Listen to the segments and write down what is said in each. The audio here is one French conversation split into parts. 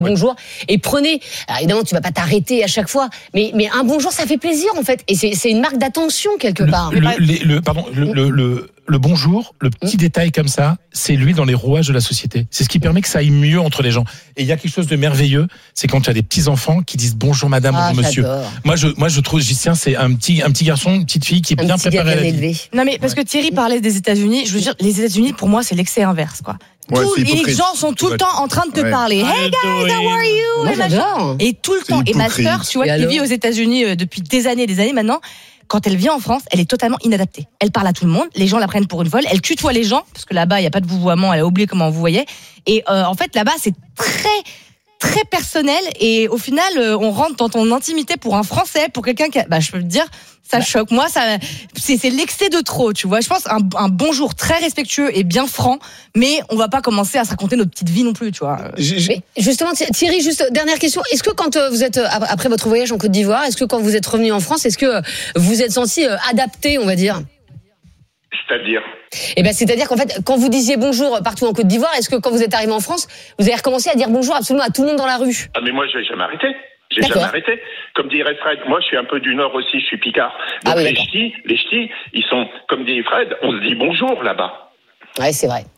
bonjour et prenez. Alors évidemment, tu vas pas t'arrêter à chaque fois, mais un bonjour, ça fait plaisir en fait, et c'est une marque d'attention quelque part. Le bonjour, le petit détail comme ça, c'est l'huile dans les rouages de la société. C'est ce qui permet que ça aille mieux entre les gens. Et il y a quelque chose de merveilleux, c'est quand tu as des petits enfants qui disent bonjour madame, bonjour monsieur. Moi je trouve, Gisien, c'est un petit garçon, une petite fille qui est bien préparée à la vie. Non mais parce que Thierry parlait des États-Unis, je veux dire, les États-Unis pour moi c'est l'excès inverse quoi. Ouais, les gens sont tout le temps en train de te parler. Hey guys, how are you? Moi, j'adore. Et tout le temps. Et ma sœur, tu vois, qui vit aux États-Unis depuis des années maintenant. Quand elle vient en France, elle est totalement inadaptée. Elle parle à tout le monde, les gens la prennent pour une folle, elle tutoie les gens, parce que là-bas, il n'y a pas de vouvoiement, elle a oublié comment on vous voyait. Et en fait, là-bas, c'est très personnel, et au final, on rentre dans ton intimité pour un Français, pour quelqu'un qui je peux te dire, ça choque. Moi, c'est l'excès de trop, tu vois. Je pense un bonjour très respectueux et bien franc, mais on va pas commencer à se raconter notre petite vie non plus, tu vois. Mais justement, Thierry, juste dernière question. Est-ce que quand vous êtes, après votre voyage en Côte d'Ivoire, est-ce que quand vous êtes revenu en France, est-ce que vous êtes senti adapté, on va dire? C'est-à-dire ? C'est-à-dire qu'en fait, quand vous disiez bonjour partout en Côte d'Ivoire, est-ce que quand vous êtes arrivé en France, vous avez recommencé à dire bonjour absolument à tout le monde dans la rue? Ah mais moi, je vais jamais arrêter. J'ai jamais arrêté. Comme dirait Fred, moi je suis un peu du Nord aussi, je suis picard. Donc les ch'tis, ils sont, comme dit Fred, on se dit bonjour là-bas. Ouais, c'est vrai.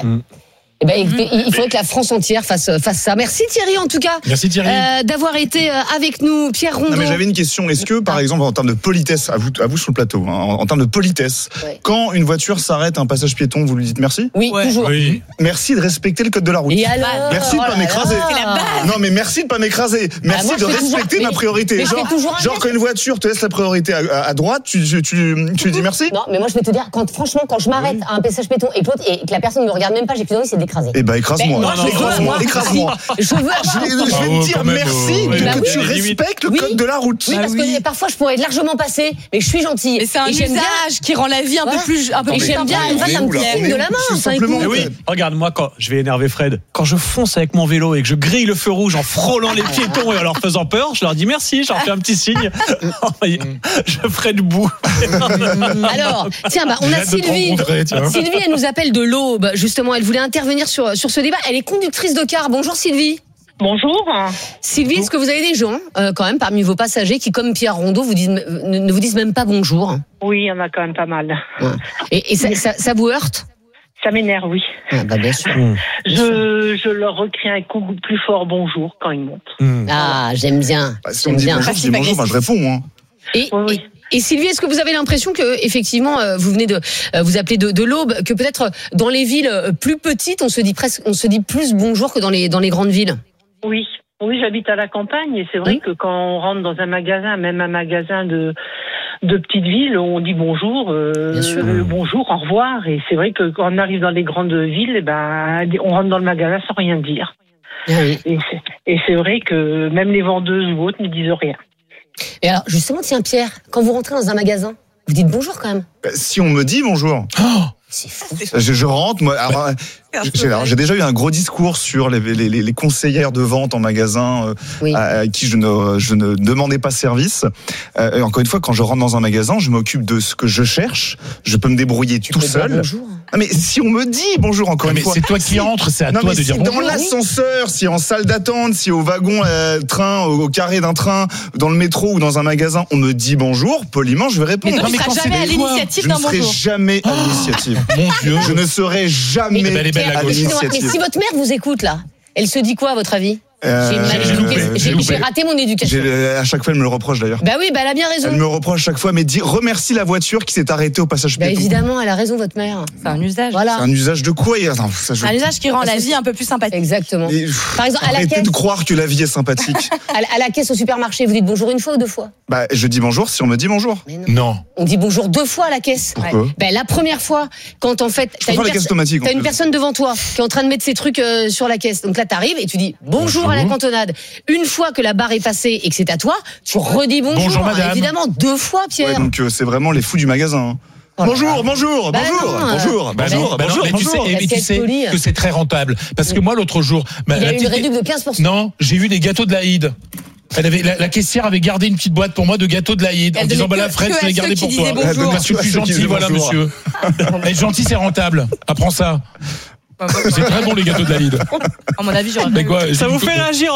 Écoutez, il faudrait que la France entière fasse ça. Merci Thierry en tout cas. Merci Thierry. D'avoir été avec nous, Pierre Rondeau. Non mais j'avais une question. Est-ce que par exemple en termes de politesse, à vous sur le plateau, en termes de politesse, quand une voiture s'arrête à un passage piéton, vous lui dites merci? Oui, toujours. Oui. Merci de respecter le code de la route. Et alors, merci de pas m'écraser. Non mais merci de pas m'écraser. Merci de respecter ma priorité. Genre quand une voiture te laisse la priorité à droite, tu lui dis merci? Non mais moi je vais te dire, franchement quand je m'arrête à un passage piéton et que la personne ne me regarde même pas, j'ai plus envie, c'est d'écraser. Eh ben écrase-moi. Écrase-moi. Je veux te dire merci que tu respectes le code de la route. Oui, parce que parfois je pourrais largement passer, mais je suis gentille. Mais c'est un usage qui rend la vie un peu plus et j'aime bien une fasse un petit signe de la main. Simplement. Oui, regarde, moi, quand je vais énerver Fred, quand je fonce avec mon vélo et que je grille le feu rouge en frôlant les piétons et en leur faisant peur, je leur dis merci, je leur fais un petit signe. Je ferai debout. Alors, tiens, on a Sylvie. Sylvie, elle nous appelle de l'Aube. Justement, elle voulait intervenir sur ce débat. Elle est conductrice de car. Bonjour Sylvie. Bonjour. Sylvie, est-ce que vous avez des gens, quand même, parmi vos passagers qui, comme Pierre Rondeau, ne vous disent même pas bonjour? Oui, il y en a quand même pas mal. Ouais. Et ça vous heurte? Ça m'énerve, oui. Bien sûr. Je leur recrie un coup plus fort bonjour quand ils montent. Ah, j'aime bien. Si on me dit bonjour, je dis bonjour, je réponds. Et Sylvie, est-ce que vous avez l'impression que effectivement vous venez de vous appeler de l'Aube, que peut-être dans les villes plus petites on se dit plus bonjour que dans les grandes villes? Oui, j'habite à la campagne et c'est vrai que quand on rentre dans un magasin, même un magasin de petites villes, on dit bonjour, bonjour, au revoir, et c'est vrai que quand on arrive dans les grandes villes, on rentre dans le magasin sans rien dire. Oui. Et c'est vrai que même les vendeuses ou autres ne disent rien. Et alors, justement, tiens, Pierre, quand vous rentrez dans un magasin, vous dites bonjour quand même. Si on me dit bonjour. C'est fou. Je rentre, moi. J'ai déjà eu un gros discours sur les conseillères de vente en magasin à qui je ne demandais pas service. Et encore une fois, quand je rentre dans un magasin, je m'occupe de ce que je cherche. Je peux me débrouiller tout seul. Bonjour. Ah mais si on me dit bonjour encore une fois. C'est toi qui rentres, c'est à toi de dire bonjour. Dans l'ascenseur, si en salle d'attente, si au wagon train, au carré d'un train, dans le métro ou dans un magasin, on me dit bonjour, poliment, je vais répondre. Mais toi, tu seras jamais à l'initiative d'un bonjour. Je ne serai jamais à l'initiative. Mon Dieu. Je ne serai jamais à l'initiative. Mais si votre mère vous écoute là, elle se dit quoi à votre avis? J'ai raté mon éducation. À chaque fois, elle me le reproche d'ailleurs. Bah oui, elle a bien raison. Elle me reproche chaque fois, mais remercie la voiture qui s'est arrêtée au passage piéton. Évidemment, elle a raison, votre mère. C'est un usage. Voilà. C'est un usage de quoi? C'est un usage qui rend la vie un peu plus sympathique. Exactement. Par exemple, à la caisse. Arrêtez de croire que la vie est sympathique. À la caisse au supermarché, vous dites bonjour une fois ou deux fois? Je dis bonjour si on me dit bonjour. Mais non. On dit bonjour deux fois à la caisse. Pourquoi? La première fois, quand en fait, t'as une personne devant toi qui est en train de mettre ses trucs sur la caisse. Donc là, t'arrives et tu dis bonjour à la cantonade. Une fois que la barre est passée et que c'est à toi, tu redis bonjour. Bonjour, madame. Évidemment, deux fois, Pierre. Ouais, donc c'est vraiment les fous du magasin. Bonjour. Mais tu sais que c'est très rentable. Parce que moi, l'autre jour... Il y a eu une réduction de 15%. Non, j'ai eu des gâteaux de l'Aïd. La caissière avait gardé une petite boîte pour moi de gâteaux de l'Aïd en disant la Fred, je l'ai gardé pour toi. Parce que je suis gentil, voilà monsieur. Être gentil, c'est rentable. Apprends ça. C'est très bon les gâteaux de la Lide. À mon avis, ça vous fait réagir